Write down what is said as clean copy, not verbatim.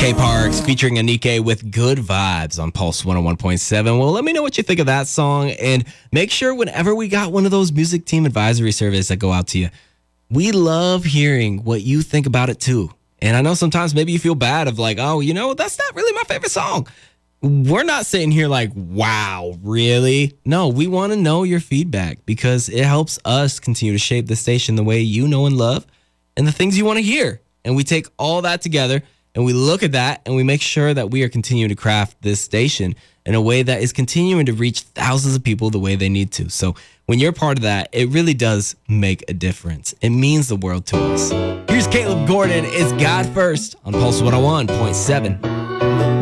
K Parks featuring Anike with Good Vibes on Pulse 101.7. Well, let me know what you think of that song. And make sure whenever we got one of those music team advisory surveys that go out to you, we love hearing what you think about it too. And I know sometimes maybe you feel bad of like, oh, that's not really my favorite song. We're not sitting here like, wow, really? No, we want to know your feedback because it helps us continue to shape the station the way you know and love and the things you want to hear. And we take all that together and we look at that and we make sure that we are continuing to craft this station in a way that is continuing to reach thousands of people the way they need to. So when you're part of that, it really does make a difference. It means the world to us. Here's Caleb Gordon. It's God First on Pulse 101.7.